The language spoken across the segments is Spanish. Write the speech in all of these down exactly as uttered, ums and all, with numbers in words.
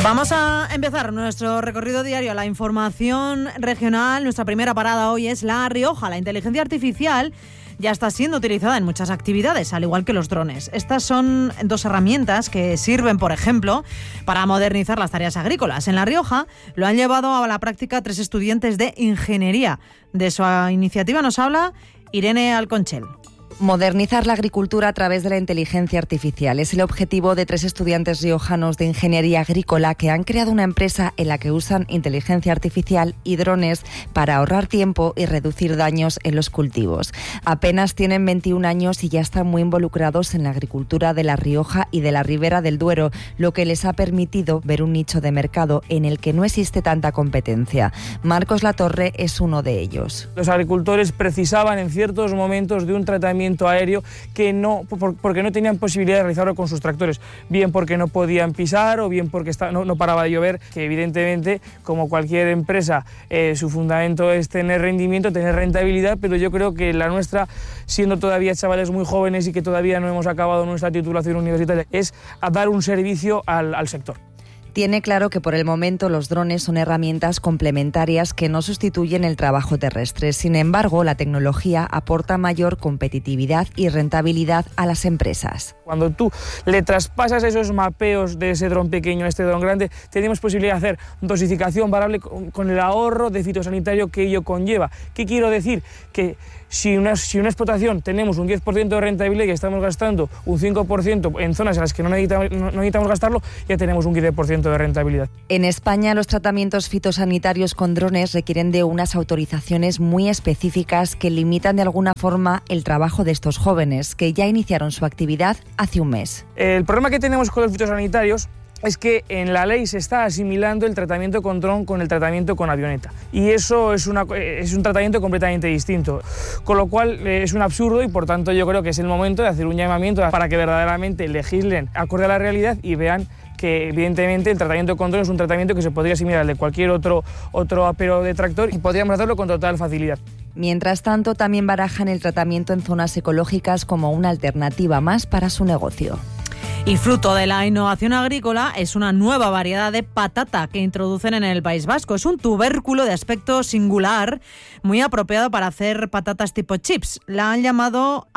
Vamos a empezar nuestro recorrido diario a la información regional. Nuestra primera parada hoy es La Rioja. La inteligencia artificial ya está siendo utilizada en muchas actividades, al igual que los drones. Estas son dos herramientas que sirven, por ejemplo, para modernizar las tareas agrícolas. En La Rioja lo han llevado a la práctica tres estudiantes de ingeniería. De su iniciativa nos habla Irene Alconchel. Modernizar la agricultura a través de la inteligencia artificial es el objetivo de tres estudiantes riojanos de ingeniería agrícola que han creado una empresa en la que usan inteligencia artificial y drones para ahorrar tiempo y reducir daños en los cultivos. Apenas tienen veintiún años y ya están muy involucrados en la agricultura de La Rioja y de la Ribera del Duero, lo que les ha permitido ver un nicho de mercado en el que no existe tanta competencia. Marcos Latorre es uno de ellos. Los agricultores precisaban en ciertos momentos de un tratamiento aéreo que no, porque no tenían posibilidad de realizarlo con sus tractores, bien porque no podían pisar o bien porque está, no, no paraba de llover, que evidentemente, como cualquier empresa, eh, su fundamento es tener rendimiento, tener rentabilidad, pero yo creo que la nuestra, siendo todavía chavales muy jóvenes y que todavía no hemos acabado nuestra titulación universitaria, es a dar un servicio al, al sector. Tiene claro que por el momento los drones son herramientas complementarias que no sustituyen el trabajo terrestre. Sin embargo, la tecnología aporta mayor competitividad y rentabilidad a las empresas. Cuando tú le traspasas esos mapeos de ese dron pequeño a este dron grande, tenemos posibilidad de hacer dosificación variable con el ahorro de fitosanitario que ello conlleva. ¿Qué quiero decir? Que si una, si una explotación tenemos un diez por ciento de rentabilidad y estamos gastando un cinco por ciento en zonas en las que no necesitamos, no necesitamos gastarlo, ya tenemos un quince por ciento de rentabilidad. En España, los tratamientos fitosanitarios con drones requieren de unas autorizaciones muy específicas que limitan de alguna forma el trabajo de estos jóvenes, que ya iniciaron su actividad hace un mes. El problema que tenemos con los fitosanitarios es que en la ley se está asimilando el tratamiento con dron con el tratamiento con avioneta. Y eso es, una, es un tratamiento completamente distinto. Con lo cual es un absurdo y por tanto yo creo que es el momento de hacer un llamamiento para que verdaderamente legislen acorde a la realidad y vean que evidentemente el tratamiento con dron es un tratamiento que se podría asimilar al de cualquier otro, otro apero de tractor y podríamos hacerlo con total facilidad. Mientras tanto, también barajan el tratamiento en zonas ecológicas como una alternativa más para su negocio. Y fruto de la innovación agrícola es una nueva variedad de patata que introducen en el País Vasco. Es un tubérculo de aspecto singular, muy apropiado para hacer patatas tipo chips. La han llamado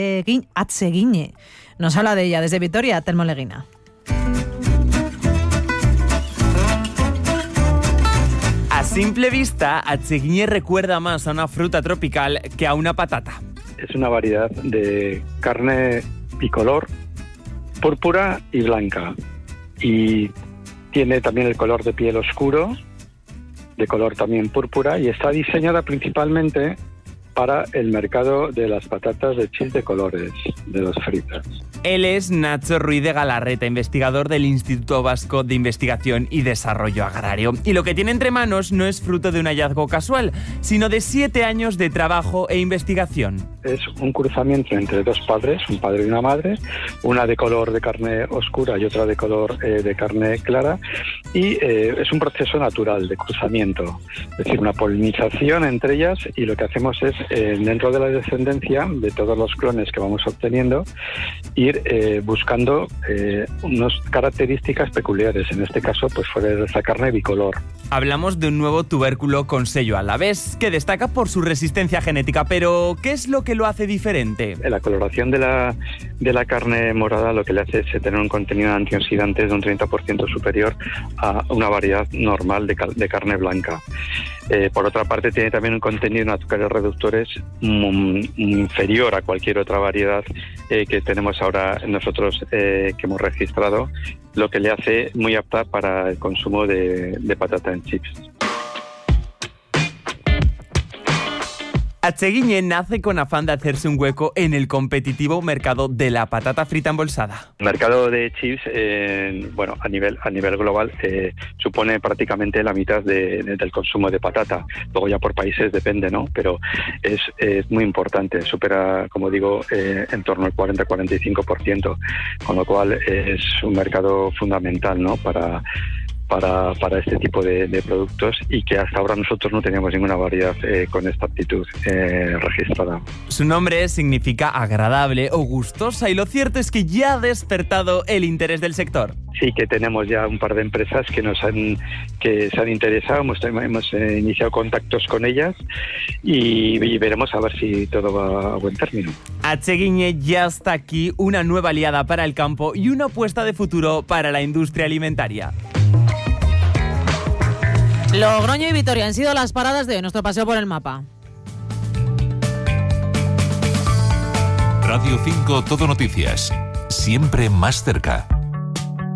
atseguiñe. Nos habla de ella desde Vitoria, Telmo Leguina. A simple vista, atseguiñe recuerda más a una fruta tropical que a una patata. Es una variedad de carne bicolor, púrpura y blanca, y tiene también el color de piel oscuro, de color también púrpura, y está diseñada principalmente para el mercado de las patatas de chips de colores, de los fritas. Él es Nacho Ruiz de Galarreta, investigador del Instituto Vasco de Investigación y Desarrollo Agrario. Y lo que tiene entre manos no es fruto de un hallazgo casual, sino de siete años de trabajo e investigación. Es un cruzamiento entre dos padres, un padre y una madre, una de color de carne oscura y otra de color eh, de carne clara, y eh, es un proceso natural de cruzamiento, es decir, una polinización entre ellas, y lo que hacemos es, eh, dentro de la descendencia de todos los clones que vamos obteniendo, ir eh, buscando eh, unas características peculiares. En este caso, pues fue esa carne bicolor. Hablamos de un nuevo tubérculo con sello alavés que destaca por su resistencia genética, pero ¿qué es lo que lo hace diferente? La coloración de la, de la carne morada lo que le hace es tener un contenido de antioxidantes de un treinta por ciento superior a una variedad normal de, de carne blanca. Eh, por otra parte, tiene también un contenido en azúcares reductores mm, inferior a cualquier otra variedad eh, que tenemos ahora nosotros eh, que hemos registrado, lo que le hace muy apta para el consumo de, de patata en chips. Atseguiñe nace con afán de hacerse un hueco en el competitivo mercado de la patata frita embolsada. El mercado de chips, eh, bueno, a nivel a nivel global, eh, supone prácticamente la mitad de, de, del consumo de patata. Luego ya por países depende, ¿no? Pero es, es muy importante, supera, como digo, eh, en torno al cuarenta a cuarenta y cinco por ciento, con lo cual eh, es un mercado fundamental, ¿no? Para para, para este tipo de, de productos y que hasta ahora nosotros no teníamos ninguna variedad eh, con esta aptitud eh, registrada. Su nombre significa agradable o gustosa y lo cierto es que ya ha despertado el interés del sector. Sí que tenemos ya un par de empresas que nos han que se han interesado, hemos, hemos eh, iniciado contactos con ellas y, y veremos a ver si todo va a buen término. Atseguiñe ya está aquí, una nueva aliada para el campo y una apuesta de futuro para la industria alimentaria. Logroño y Vitoria han sido las paradas de nuestro paseo por el mapa. Radio cinco Todo Noticias, siempre más cerca.